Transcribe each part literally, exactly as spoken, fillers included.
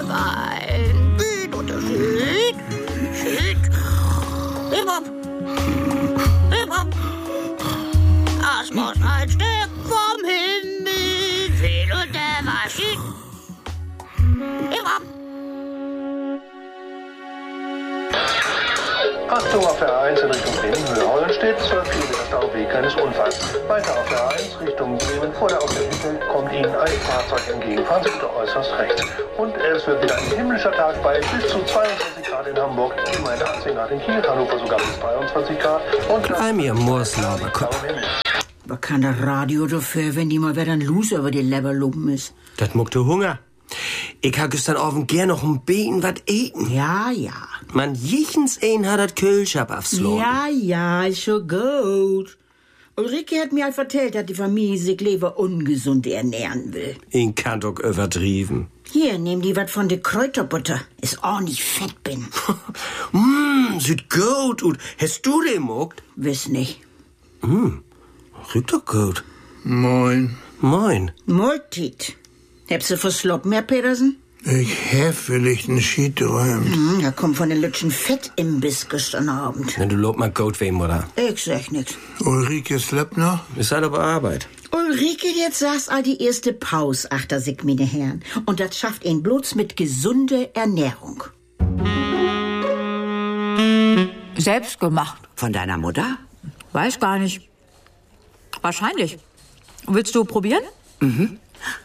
Wein. Süd oder Süd? Süd. Hip hop. Hip hop. Das muss ein Stück vom Himmel sehen und der war Süd. Hip hop. Achtung auf der eins in Richtung Bremen, Höhe Hollenstedt, zwölf Kilometer Stau wegen eines Unfalls. Weiter auf der eins Richtung Bremen, vor der Autobahn kommt Ihnen ein Fahrzeug entgegen. Fahren Sie bitte äußerst rechts. Und es wird wieder ein himmlischer Tag bei bis zu zweiundzwanzig Grad in Hamburg, Gemeinde achtzehn Grad in Kiel, Hannover sogar bis dreiundzwanzig Grad. Und Bei mir Mooslauber, Kopf. Was kann das Radio dafür, wenn die mal wieder ein Loser über die Leber loben ist? Das muckt du Hunger. Ich ha gestern Abend gern noch ein Beten wat eten. Ja, ja. Man jichens ein hat dat Kölschab aufslagen. Ja, ja, ist schon gut. Ulrike hat mir halt erzählt, dass die Familie sich lieber ungesund ernähren will. Ich kann doch übertrieben. Hier, nehm die wat von der Kräuterbutter. Ist ordentlich fett bin. Mmm, sieht gut und hast du den muckt? Wiss nicht. Mmm, riecht doch gut. Moin. Moin. Multit. Habst du versloppen, Herr Petersen? Ich hab vielleicht einen Schied träumt. Hm, er kommt von den Lütschen Fettimbiss gestern Abend. Na, du lob mal gut wem, oder? Ich sag nix. Ulrike schleppt noch? Ist halt aber Arbeit. Ulrike, jetzt saß all die erste Pause, achter sich, meine Herren. Und das schafft ihn bloß mit gesunder Ernährung. Selbst gemacht. Von deiner Mutter? Weiß gar nicht. Wahrscheinlich. Willst du probieren? Mhm.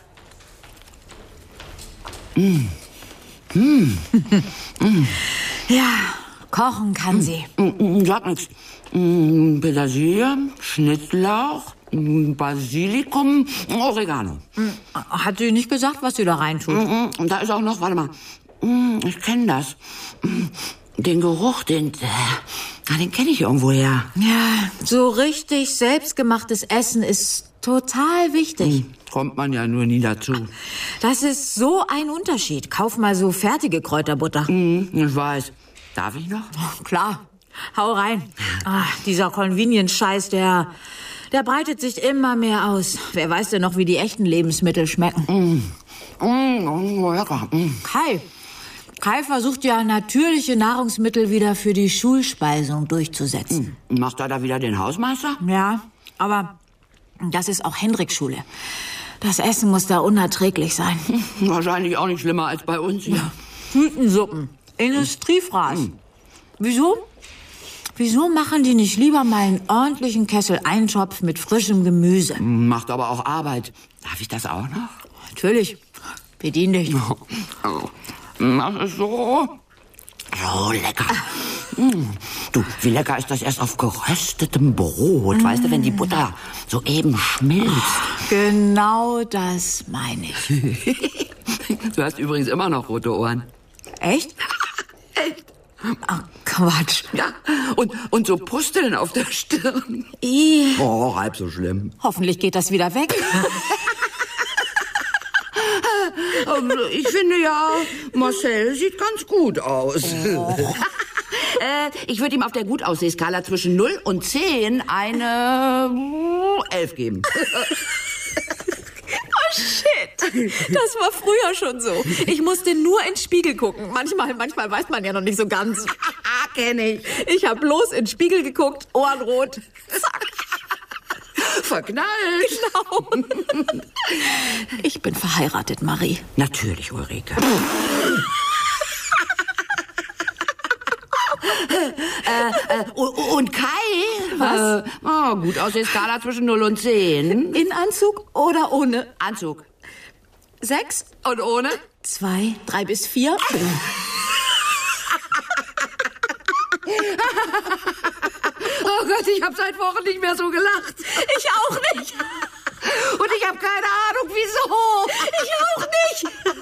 Mm. Mm. Mm. Ja, kochen kann sie. Mm, sag nix. Mm, Petersilie, Schnittlauch, Basilikum, Oregano. Hat sie nicht gesagt, was sie da reintut? Mm, und da ist auch noch, warte mal, mm, ich kenne das. Mm, den Geruch, den, äh, den kenne ich irgendwoher. Ja, so richtig selbstgemachtes Essen ist total wichtig. Mm. Kommt man ja nur nie dazu. Das ist so ein Unterschied. Kauf mal so fertige Kräuterbutter. Mm, ich weiß. Darf ich noch? Oh, klar. Hau rein. Ach, dieser Convenience-Scheiß, der, der breitet sich immer mehr aus. Wer weiß denn noch, wie die echten Lebensmittel schmecken? Mm. Mm, oh, lecker. Mm. Kai. Kai versucht ja, natürliche Nahrungsmittel wieder für die Schulspeisung durchzusetzen. Mm. Macht er da wieder den Hausmeister? Ja, aber das ist auch Hendriks Schule. Das Essen muss da unerträglich sein. Wahrscheinlich auch nicht schlimmer als bei uns hier. Ja. Tütensuppen, Industriefraß. Mm. Wieso? Wieso machen die nicht lieber mal einen ordentlichen Kessel Eintopf mit frischem Gemüse? Macht aber auch Arbeit. Darf ich das auch noch? Natürlich. Bedien dich. Oh, oh. Das ist so... So lecker. Mm. Du, wie lecker ist das erst auf geröstetem Brot, mm. weißt du, wenn die Butter so eben schmilzt. Genau das meine ich. Du hast übrigens immer noch rote Ohren. Echt? Echt? Ach, Quatsch. Ja, und, und so Pusteln auf der Stirn. I. Oh, halb so schlimm. Hoffentlich geht das wieder weg. Ich finde ja, Marcel sieht ganz gut aus. Oh. äh, ich würde ihm auf der Gutaussehskala zwischen null und zehn eine elf geben. Oh, shit. Das war früher schon so. Ich musste nur in den Spiegel gucken. Manchmal, manchmal weiß man ja noch nicht so ganz. Kenn ich. Ich habe bloß in den Spiegel geguckt, Ohren rot. Zack. Verknallt. Genau. Ich bin verheiratet, Marie. Natürlich, Ulrike. äh, äh, und Kai? Was? Äh, oh, gut aus der Skala zwischen null und zehn. In Anzug oder ohne? Anzug. Sechs? Und ohne? Zwei, drei bis vier. Oh Gott, ich habe seit Wochen nicht mehr so gelacht. Ich auch nicht. Und ich habe keine Ahnung, wieso. Ich auch nicht.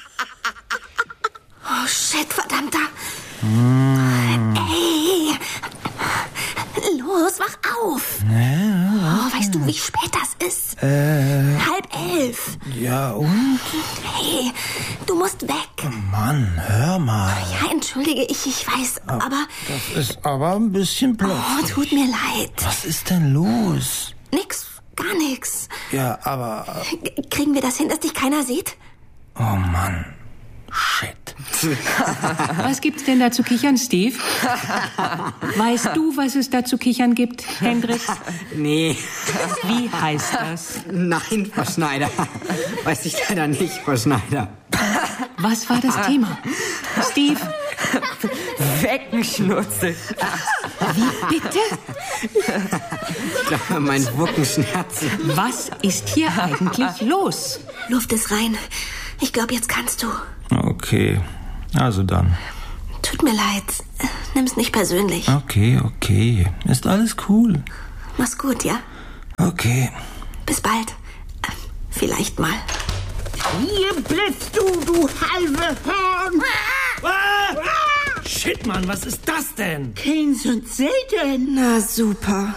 Oh, shit, verdammter. Mm. Ey. Los, wach auf. Ja. Oh, weißt du, wie spät das ist? Äh. Halb elf. Ja, und? Hey, du musst weg. Mann, hör mal. Ja, entschuldige, ich, ich weiß, aber... aber das ist aber ein bisschen plötzlich. Oh, tut mir leid. Was ist denn los? Nix, gar nix. Ja, aber... Kriegen wir das hin, dass dich keiner sieht? Oh Mann, shit. Was gibt's denn da zu kichern, Steve? Weißt du, was es da zu kichern gibt, Hendrik? Nee. Wie heißt das? Nein, Frau Schneider. Weiß ich leider nicht, Frau Schneider. Was war das Thema? Steve? Weckenschnurzel. Wie bitte? Ich glaube, mein Wuckenschmerz. Was ist hier eigentlich los? Luft ist rein. Ich glaube, jetzt kannst du. Okay, also dann. Tut mir leid. Nimm's nicht persönlich. Okay, okay. Ist alles cool. Mach's gut, ja? Okay. Bis bald. Vielleicht mal. Hier blitzt du, du halbe Horn! Ah! Shit, Mann, was ist das denn? Keins und selten. Na, super.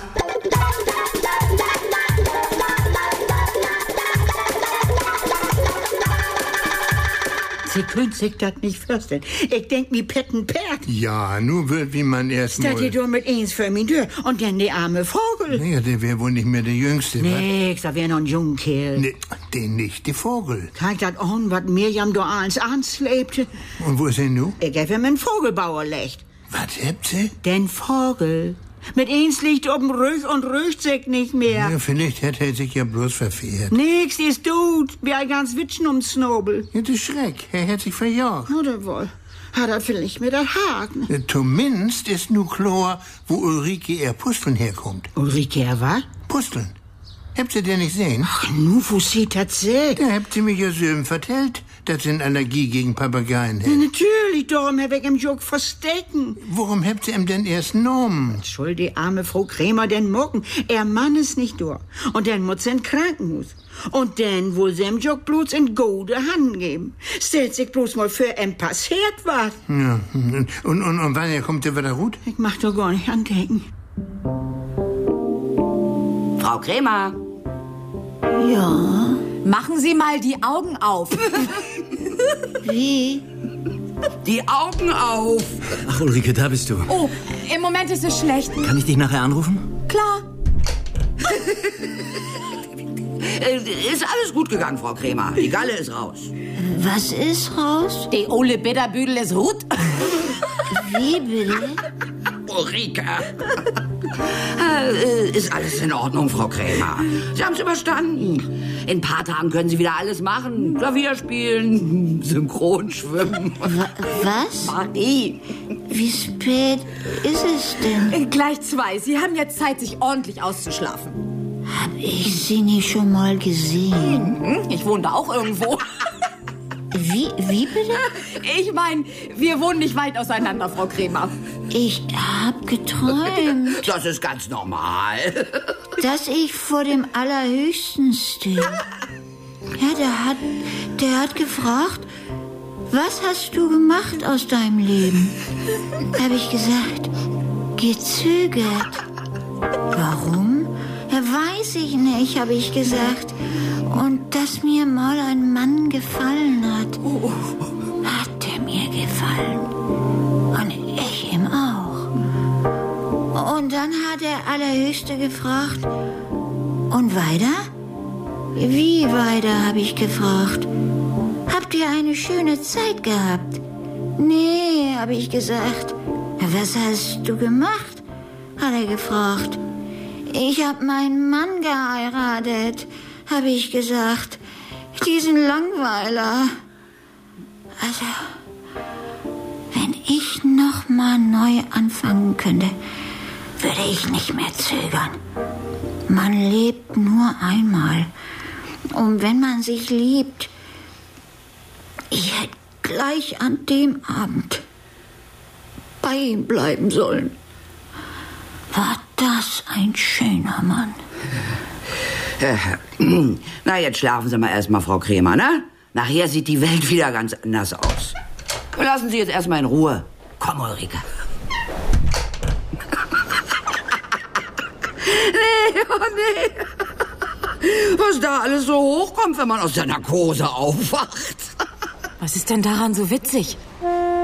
Sie können sich das nicht vorstellen. Ich denk mi Petten Perd. Ja, nur wird wie man erst Statt mal... ihr doch mit eins für min Tür und dann der arme Vogel. Nee, der wäre wohl nicht mehr der Jüngste, wa? Nix, da wär noch ein junger Kerl. Nee, den nicht, der Vogel. Kijk dat an, wat Mirjam da ans ansleepte. Und wo ist er nu? Ich hab ihm einen Vogelbauer legt. Was habt sie? Den Vogel. Mit eins liegt ob'n Rüch und rücht sich nicht mehr. Ja, vielleicht hat er sich ja bloß verfehlt. Nix ist gut. Wie ein ganz Witschen ums Snobel. Ja, das ist Schreck. Er hat sich verjagt. Oder wohl. Hat er vielleicht mit der Haken. Ja, zumindest ist nu klar, wo Ulrike ihr Pusteln herkommt. Ulrike, er was? Pusteln. Habt ihr den nicht sehen? Ach, nu, wo sie das sagt. Da habt ihr mich ja so vertellt, dass sie eine Allergie gegen Papageien Ja, hat. natürlich, darum hab ich im Jog verstecken. Warum habt ihr ihm denn erst genommen? Schuld die arme Frau Krämer den Mucken. Er Mann ist nicht da. Und dann muss sie in Krankenhaus. Und dann wohl sie im Jog bloß in gute Hand geben. Stellt sich bloß mal für ihm passiert was. Ja, und, und, und wann kommt er wieder gut? Ich mach doch gar nicht andenken. Frau Krämer. Ja. Machen Sie mal die Augen auf. Wie? Die Augen auf. Ach, Ulrike, da bist du. Oh, im Moment ist es schlecht. Kann ich dich nachher anrufen? Klar. Ist alles gut gegangen, Frau Krämer. Die Galle ist raus. Was ist raus? Die Ole Bitterbüdel ist gut. Wie bitte? Ulrike. Äh, ist alles in Ordnung, Frau Krämer. Sie haben es überstanden. In ein paar Tagen können Sie wieder alles machen. Klavier spielen, synchron schwimmen. Was? Marie. Wie spät ist es denn? Gleich zwei. Sie haben jetzt Zeit, sich ordentlich auszuschlafen. Hab ich sie nicht schon mal gesehen? Ich wohne da auch irgendwo. Wie, wie bitte? Ich meine, wir wohnen nicht weit auseinander, Frau Krämer. Ich hab geträumt, Das ist ganz normal. dass ich vor dem Allerhöchsten stehe. Ja, der hat, der hat gefragt, was hast du gemacht aus deinem Leben? Hab ich gesagt, gezögert. Warum? Ja, weiß ich nicht, habe ich gesagt. Und dass mir mal ein Mann gefallen hat. Hat er mir gefallen. Und ich ihm auch. Und dann hat der Allerhöchste gefragt, und weiter? Wie weiter, habe ich gefragt. Habt ihr eine schöne Zeit gehabt? Nee, habe ich gesagt. Was hast du gemacht? Hat er gefragt. Ich hab meinen Mann geheiratet, habe ich gesagt. Diesen Langweiler. Also, wenn ich noch mal neu anfangen könnte, würde ich nicht mehr zögern. Man lebt nur einmal. Und wenn man sich liebt, ich hätte gleich an dem Abend bei ihm bleiben sollen. War das ein schöner Mann? Äh, na, jetzt schlafen Sie mal erstmal, Frau Krämer, ne? Nachher sieht die Welt wieder ganz anders aus. Wir lassen Sie jetzt erstmal in Ruhe. Komm, Ulrike. Nee, oh nee. Was da alles so hochkommt, wenn man aus der Narkose aufwacht. Was ist denn daran so witzig?